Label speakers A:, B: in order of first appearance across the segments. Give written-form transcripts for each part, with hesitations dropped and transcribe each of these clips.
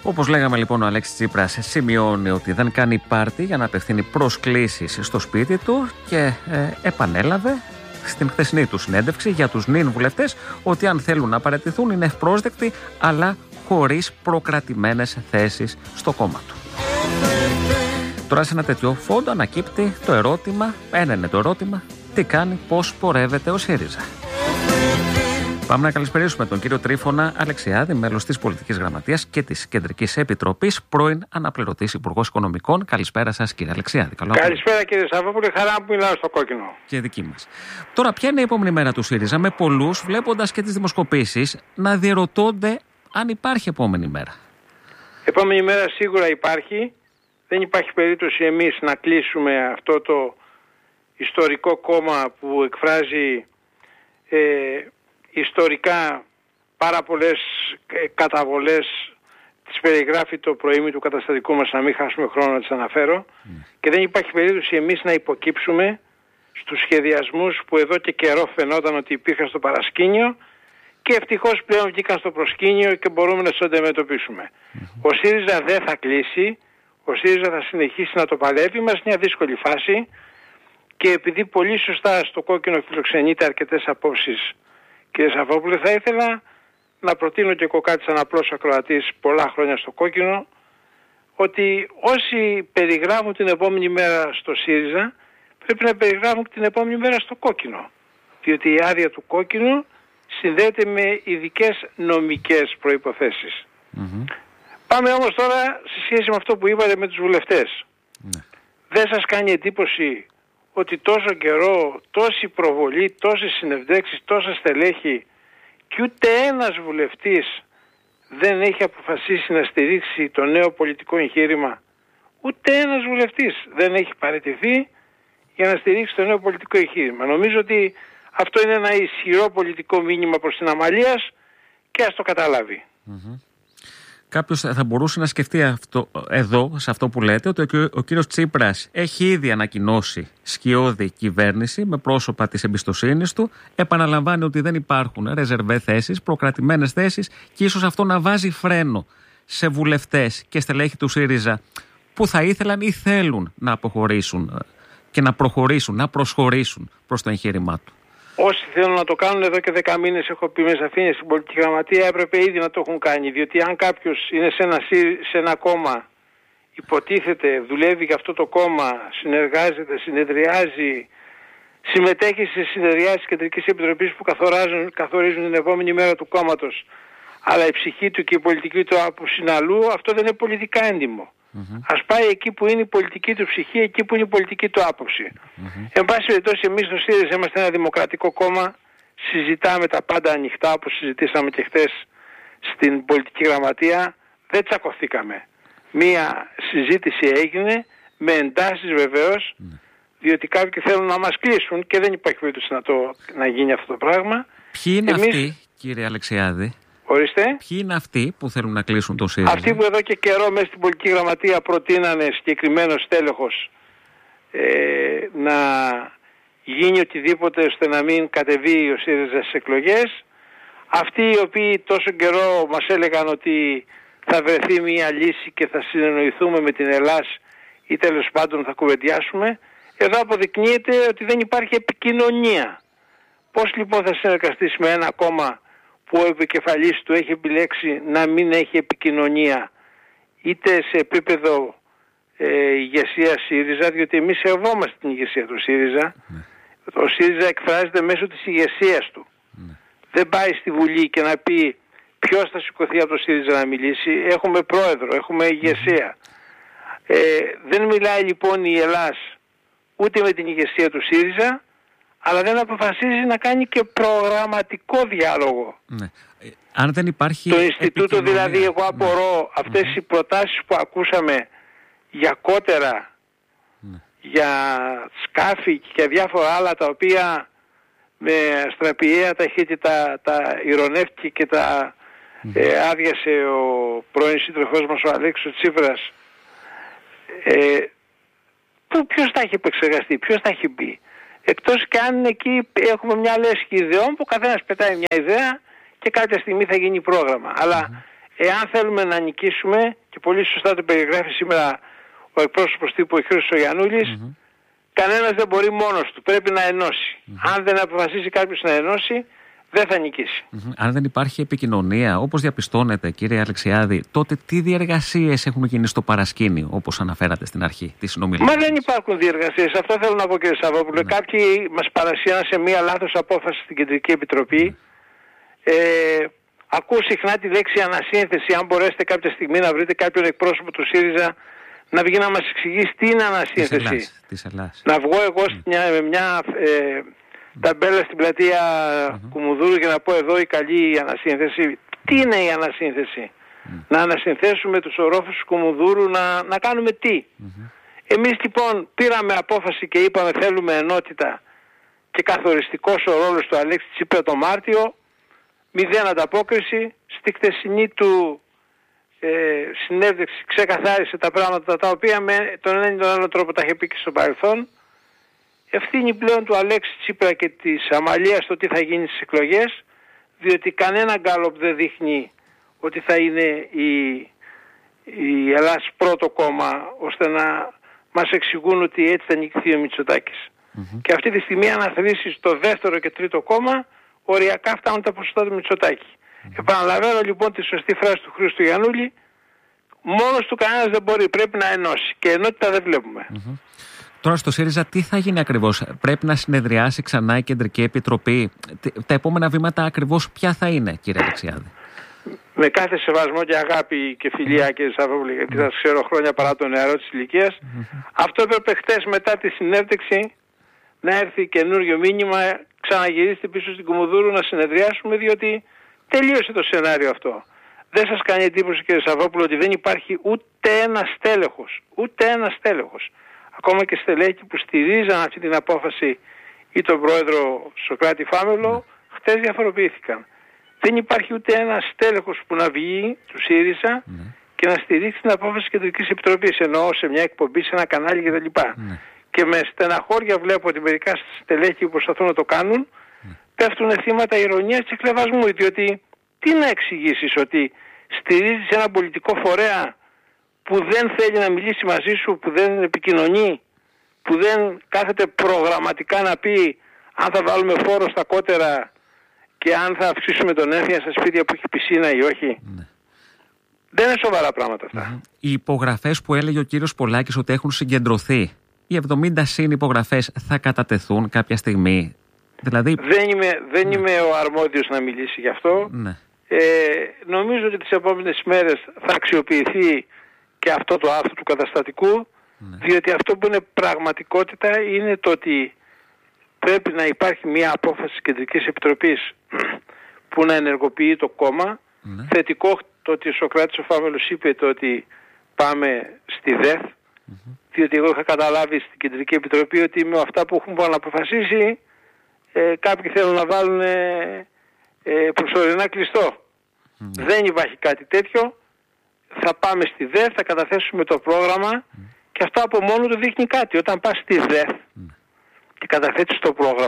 A: Όπως λέγαμε λοιπόν, ο Αλέξης Τσίπρας σημειώνει ότι δεν κάνει πάρτι για να απευθύνει προσκλήσεις στο σπίτι του και επανέλαβε στην χθεσινή του συνέντευξη για τους νυν βουλευτές ότι αν θέλουν να παραιτηθούν είναι ευπρόσδεκτοι, αλλά χωρίς προκρατημένες θέσεις στο κόμμα του. Τώρα σε ένα τέτοιο φόντο ανακύπτει το ερώτημα, ένα είναι το ερώτημα, τι κάνει, πώς πορεύεται ο ΣΥΡΙΖΑ. Πάμε να καλησπερίσουμε τον κύριο Τρίφωνα Αλεξιάδη, μέλος της Πολιτικής Γραμματείας και της Κεντρικής Επιτροπής, πρώην αναπληρωτής Υπουργός Οικονομικών. Καλησπέρα σας, κύριε Αλεξιάδη.
B: Καλησπέρα, κύριε Σαββόπουλε, χαρά που μιλάω στο κόκκινο.
A: Και δική μας. Τώρα, ποια είναι η επόμενη μέρα του ΣΥΡΙΖΑ, με πολλούς βλέποντας και τις δημοσκοπήσεις να διερωτώνται αν υπάρχει επόμενη μέρα?
B: Επόμενη μέρα σίγουρα υπάρχει. Δεν υπάρχει περίπτωση εμείς να κλείσουμε αυτό το ιστορικό κόμμα που εκφράζει ιστορικά πάρα πολλές καταβολές. Τις περιγράφει το προήμι του καταστατικού μας, να μην χάσουμε χρόνο να τις αναφέρω. Και δεν υπάρχει περίπτωση εμείς να υποκύψουμε στους σχεδιασμούς που εδώ και καιρό φαινόταν ότι υπήρχαν στο παρασκήνιο και ευτυχώς πλέον βγήκαν στο προσκήνιο και μπορούμε να τους αντιμετωπίσουμε. Ο ΣΥΡΙΖΑ δεν θα κλείσει, ο ΣΥΡΙΖΑ θα συνεχίσει να το παλεύει. Είμαστε μια δύσκολη φάση και επειδή πολύ σωστά στο κόκκινο φιλοξενείται αρκετές απόψεις, κύριε Σαββόπουλε, θα ήθελα να προτείνω και εγώ κάτι σαν απλός ακροατής πολλά χρόνια στο κόκκινο, ότι όσοι περιγράφουν την επόμενη μέρα στο ΣΥΡΙΖΑ πρέπει να περιγράφουν την επόμενη μέρα στο κόκκινο. Διότι η άδεια του κόκκινου συνδέεται με ειδικές νομικές προϋποθέσεις. Πάμε όμως τώρα σε σχέση με αυτό που είπατε με τους βουλευτές. Δεν σας κάνει εντύπωση ότι τόσο καιρό, τόση προβολή, τόσες συνεντεύξεις, τόσα στελέχη και ούτε ένας βουλευτής δεν έχει αποφασίσει να στηρίξει το νέο πολιτικό εγχείρημα? Ούτε ένας βουλευτής δεν έχει παραιτηθεί για να στηρίξει το νέο πολιτικό εγχείρημα. Νομίζω ότι αυτό είναι ένα ισχυρό πολιτικό μήνυμα προς την Αμαλίας και ας το καταλάβει.
A: Κάποιος θα μπορούσε να σκεφτεί αυτό, εδώ, σε αυτό που λέτε, ότι ο κύριος Τσίπρας έχει ήδη ανακοινώσει σκιώδη κυβέρνηση με πρόσωπα της εμπιστοσύνης του, επαναλαμβάνει ότι δεν υπάρχουν ρεζερβέ θέσεις, προκρατημένες θέσεις και ίσως αυτό να βάζει φρένο σε βουλευτές και στελέχη του ΣΥΡΙΖΑ που θα ήθελαν ή θέλουν να αποχωρήσουν και να προχωρήσουν, να προσχωρήσουν προς το εγχείρημά του.
B: Όσοι θέλουν να το κάνουν εδώ και 10 μήνες, έχω πει με σαφήνεια στην Πολιτική Γραμματεία, έπρεπε ήδη να το έχουν κάνει. Διότι αν κάποιος είναι σε ένα κόμμα, υποτίθεται, δουλεύει για αυτό το κόμμα, συνεργάζεται, συνεδριάζει, συμμετέχει σε συνεδριάσεις της Κεντρικής Επιτροπής που καθορίζουν την επόμενη μέρα του κόμματος, αλλά η ψυχή του και η πολιτική του άποψη είναι αλλού, αυτό δεν είναι πολιτικά έντιμο. Ας πάει εκεί που είναι η πολιτική του ψυχή, εκεί που είναι η πολιτική του άποψη. Εν πάση περιπτώσει, εμείς στο ΣΥΡΙΖΑ είμαστε ένα δημοκρατικό κόμμα, συζητάμε τα πάντα ανοιχτά, όπως συζητήσαμε και χθες στην Πολιτική Γραμματεία, δεν τσακωθήκαμε. Μία συζήτηση έγινε, με εντάσεις βεβαίως, διότι κάποιοι θέλουν να μας κλείσουν και δεν υπάρχει περίπτωση να γίνει αυτό το πράγμα.
A: Ποιοι είναι αυτοί, κύριε Αλεξιάδη?
B: Ορίστε.
A: Ποιοι είναι αυτοί που θέλουν να κλείσουν το ΣΥΡΙΖΑ?
B: Αυτοί που εδώ και καιρό μέσα στην Πολιτική Γραμματεία προτείνανε συγκεκριμένο στέλεχος να γίνει οτιδήποτε ώστε να μην κατεβεί ο ΣΥΡΙΖΑ στις εκλογές. Αυτοί οι οποίοι τόσο καιρό μας έλεγαν ότι θα βρεθεί μια λύση και θα συνεννοηθούμε με την Ελλάς ή τέλος πάντων θα κουβεντιάσουμε, εδώ αποδεικνύεται ότι δεν υπάρχει επικοινωνία. Πώς λοιπόν θα συνεργαστείς με ένα κόμμα που ο επικεφαλής του έχει επιλέξει να μην έχει επικοινωνία είτε σε επίπεδο ηγεσία ΣΥΡΙΖΑ, διότι εμείς σεβόμαστε την ηγεσία του ΣΥΡΙΖΑ. Ο ΣΥΡΙΖΑ εκφράζεται μέσω της ηγεσίας του. Δεν πάει στη Βουλή και να πει ποιος θα σηκωθεί από το ΣΥΡΙΖΑ να μιλήσει. Έχουμε πρόεδρο, έχουμε ηγεσία. Δεν μιλάει λοιπόν η Ελλάς ούτε με την ηγεσία του ΣΥΡΙΖΑ, αλλά δεν αποφασίζει να κάνει και προγραμματικό διάλογο.
A: Αν δεν υπάρχει
B: το Ινστιτούτο δηλαδή, εγώ απορώ αυτές οι προτάσεις που ακούσαμε για κότερα, για σκάφη και για διάφορα άλλα τα οποία με αστραπιαία ταχύτητα τα ειρωνεύτηκε και τα άδειασε ο πρώην σύντροφός μας ο Αλέξης Τσίπρας. Ποιος τα έχει επεξεργαστεί, ποιος τα έχει μπει? Εκτός και αν εκεί έχουμε μια λέσχη ιδεών που καθένας πετάει μια ιδέα και κάποια στιγμή θα γίνει πρόγραμμα. Αλλά εάν θέλουμε να νικήσουμε και πολύ σωστά το περιγράφει σήμερα ο εκπρόσωπος τύπου ο κ. Σογιαννούλης, κανένας δεν μπορεί μόνος του, πρέπει να ενώσει. Αν δεν αποφασίσει κάποιος να ενώσει, δεν θα νικήσει.
A: Αν δεν υπάρχει επικοινωνία, όπως διαπιστώνετε κύριε Αλεξιάδη, τότε τι διεργασίες έχουν γίνει στο παρασκήνιο, όπως αναφέρατε στην αρχή της συνομιλίας?
B: Μα δεν υπάρχουν διεργασίες. Αυτό θέλω να πω κύριε Σαββόπουλε. Κάποιοι μας παρασύραν σε μία λάθος απόφαση στην Κεντρική Επιτροπή. Ακούω συχνά τη λέξη ανασύνθεση. Αν μπορέσετε κάποια στιγμή να βρείτε κάποιον εκπρόσωπο του ΣΥΡΙΖΑ να βγει να μας εξηγήσει τι είναι ανασύνθεση. Να βγω εγώ με μια ταμπέλα στην πλατεία Κουμουνδούρου και να πω εδώ η καλή ανασύνθεση. Τι είναι η ανασύνθεση? Να ανασυνθέσουμε τους ορόφους του Κουμουνδούρου, να κάνουμε τι? Εμείς λοιπόν πήραμε απόφαση και είπαμε θέλουμε ενότητα και καθοριστικός ο ρόλος του Αλέξη Τσίπρα το Μάρτιο. 0 ανταπόκριση. Στη χτεσινή του συνέντευξη ξεκαθάρισε τα πράγματα τα οποία με τον ένα ή τον άλλο τρόπο τα είχε πει και στο παρελθόν. Ευθύνη πλέον του Αλέξη Τσίπρα και της Αμαλίας το τι θα γίνει στις εκλογές, διότι κανένα γκάλοπ δεν δείχνει ότι θα είναι η Ελλάς πρώτο κόμμα ώστε να μας εξηγούν ότι έτσι θα νικηθεί ο Μητσοτάκης. Και αυτή τη στιγμή αν αθροίσεις το δεύτερο και τρίτο κόμμα, οριακά φτάνουν τα ποσοστά του Μητσοτάκη. Επαναλαμβάνω λοιπόν τη σωστή φράση του Χρήστου Γιαννούλη, μόνος του κανένας δεν μπορεί, πρέπει να ενώσει και ενότητα δεν βλέπουμε.
A: Τώρα στο ΣΥΡΙΖΑ τι θα γίνει ακριβώς? Πρέπει να συνεδριάσει ξανά η Κεντρική Επιτροπή? Τα επόμενα βήματα ακριβώς ποια θα είναι, κύριε Αλεξιάδη?
B: Με κάθε σεβασμό και αγάπη και φιλία, κύριε Σαββόπουλε, γιατί σας ξέρω χρόνια παρά το νεαρό της ηλικίας, αυτό έπρεπε χτες μετά τη συνέντευξη να έρθει καινούριο μήνυμα, ξαναγυρίστε πίσω στην Κουμουνδούρου να συνεδριάσουμε, διότι τελείωσε το σενάριο αυτό. Δεν σας κάνει εντύπωση, κύριε Σαββόπουλο, ότι δεν υπάρχει ούτε ένα στέλεχος, ακόμα και στελέχη που στηρίζαν αυτή την απόφαση ή τον πρόεδρο Σωκράτη Φάμελο, χτες διαφοροποιήθηκαν. Δεν υπάρχει ούτε ένα στέλεχος που να βγει του ΣΥΡΙΖΑ και να στηρίξει την απόφαση της Κεντρικής Επιτροπής, εννοώ σε μια εκπομπή, σε ένα κανάλι κτλ. Και με στεναχώρια βλέπω ότι μερικά στελέχη που προσπαθούν να το κάνουν πέφτουν θύματα ηρωνίας και κλεβασμού, διότι τι να εξηγήσεις ότι στηρίζεις ένα πολιτικό φορέα που δεν θέλει να μιλήσει μαζί σου, που δεν επικοινωνεί, που δεν κάθεται προγραμματικά να πει αν θα βάλουμε φόρο στα κότερα και αν θα αυξήσουμε τον ένθια στα σπίτια που έχει πισίνα ή όχι? Δεν είναι σοβαρά πράγματα αυτά.
A: Οι υπογραφές που έλεγε ο κύριος Πολάκης ότι έχουν συγκεντρωθεί, οι 70 συν υπογραφές θα κατατεθούν κάποια στιγμή? Δηλαδή...
B: Δεν είμαι ο αρμόδιος να μιλήσει γι' αυτό. Νομίζω ότι τις επόμενες μέρες θα αξιοποιηθεί και αυτό το άρθρο του καταστατικού, διότι αυτό που είναι πραγματικότητα είναι το ότι πρέπει να υπάρχει μια απόφαση της Κεντρικής Επιτροπής που να ενεργοποιεί το κόμμα. Θετικό το ότι ο Σωκράτης ο Φάμελος είπε το ότι πάμε στη ΔΕΘ, διότι εγώ είχα καταλάβει στην Κεντρική Επιτροπή ότι με αυτά που έχουν αποφασίσει κάποιοι θέλουν να βάλουν προσωρινά κλειστό. Δεν υπάρχει κάτι τέτοιο. Θα πάμε στη ΔΕΘ, θα καταθέσουμε το πρόγραμμα και αυτό από μόνο του δείχνει κάτι. Όταν πας στη ΔΕΘ και καταθέτεις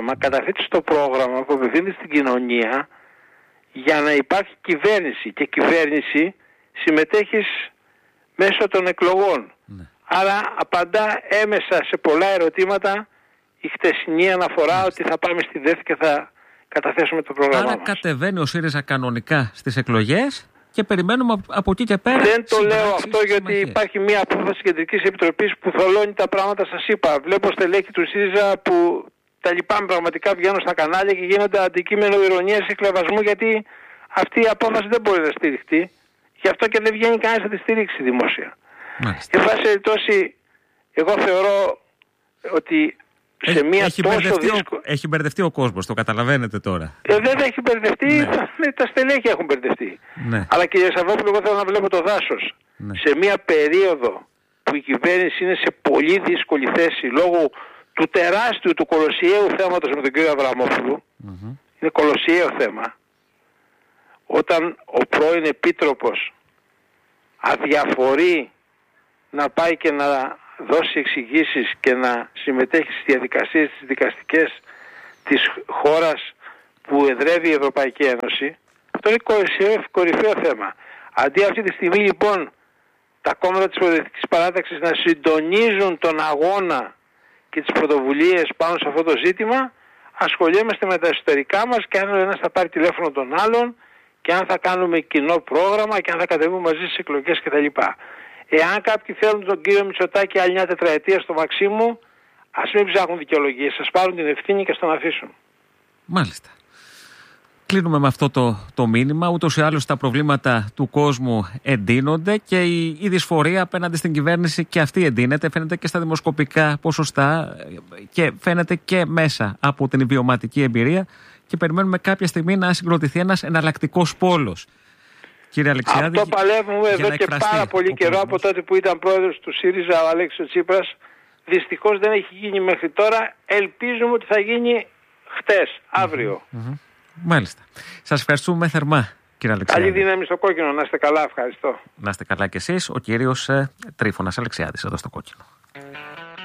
B: το πρόγραμμα που απευθύνεται στην κοινωνία για να υπάρχει κυβέρνηση, και κυβέρνηση συμμετέχεις μέσω των εκλογών. Άρα απαντά έμεσα σε πολλά ερωτήματα η χτεσινή αναφορά ότι θα πάμε στη ΔΕΘ και θα καταθέσουμε το πρόγραμμα μας.
A: Άρα κατεβαίνει ο ΣΥΡΙΖΑ κανονικά στις εκλογές και περιμένουμε από εκεί και πέρα.
B: Δεν το λέω αυτό γιατί υπάρχει μια απόφαση Κεντρικής Επιτροπής που θολώνει τα πράγματα, σας είπα. Βλέπω στελέχη του ΣΥΡΙΖΑ που τα λυπάμαι πραγματικά, βγαίνουν στα κανάλια και γίνονται αντικείμενο ηρωνίας και κλεβασμού, γιατί αυτή η απόφαση δεν μπορεί να στηριχτεί. Γι' αυτό και δεν βγαίνει κανείς να τη στηρίξει δημόσια. Εν πάση περιπτώσει, εγώ θεωρώ ότι σε μια
A: έχει μπερδευτεί ο κόσμος, το καταλαβαίνετε τώρα.
B: Δεν έχει μπερδευτεί, τα στελέχη έχουν μπερδευτεί. Αλλά κύριε Σαββόπουλο, εγώ θέλω να βλέπω το δάσος. Σε μια περίοδο που η κυβέρνηση είναι σε πολύ δύσκολη θέση λόγω του τεράστιου, του κολοσιαίου θέματος με τον κύριο Αβραμόπουλο, είναι κολοσιαίο θέμα, όταν ο πρώην επίτροπος αδιαφορεί να πάει και να δώσει εξηγήσεις και να συμμετέχει στις διαδικασίες τις δικαστικές της χώρας που εδρεύει η Ευρωπαϊκή Ένωση, αυτό είναι κορυφαίο θέμα. Αντί αυτή τη στιγμή λοιπόν τα κόμματα της Προοδευτικής Παράταξης να συντονίζουν τον αγώνα και τις πρωτοβουλίες πάνω σε αυτό το ζήτημα, ασχολιόμαστε με τα εσωτερικά μας και αν ο ένας θα πάρει τηλέφωνο τον άλλον και αν θα κάνουμε κοινό πρόγραμμα και αν θα κατεβούμε μαζί στις εκλογές κτλ. Εάν κάποιοι θέλουν τον κύριο Μητσοτάκη άλλη μια τετραετία στο Μαξίμου, ας μην ψάχνουν δικαιολογίες, ας πάρουν την ευθύνη και ας τον αφήσουν.
A: Μάλιστα. Κλείνουμε με αυτό το μήνυμα. Ούτως ή άλλως τα προβλήματα του κόσμου εντείνονται και η δυσφορία απέναντι στην κυβέρνηση και αυτή εντείνεται. Φαίνεται και στα δημοσκοπικά ποσοστά και φαίνεται και μέσα από την βιωματική εμπειρία και περιμένουμε κάποια στιγμή να συγκροτηθεί ένας εναλλακτικός πόλος. Κύριε Αλεξιάδη,
B: αυτό παλεύουμε εδώ και πάρα πολύ καιρό, από τότε που ήταν πρόεδρος του ΣΥΡΙΖΑ ο Αλέξης Τσίπρας. Δυστυχώς δεν έχει γίνει μέχρι τώρα. Ελπίζουμε ότι θα γίνει χτες, αύριο.
A: Μάλιστα. Σας ευχαριστούμε θερμά, κύριε Αλεξιάδη.
B: Καλή δύναμη στο κόκκινο. Να είστε καλά. Ευχαριστώ.
A: Να είστε καλά κι εσείς. Ο κύριος Τρίφωνας Αλεξιάδης εδώ στο κόκκινο.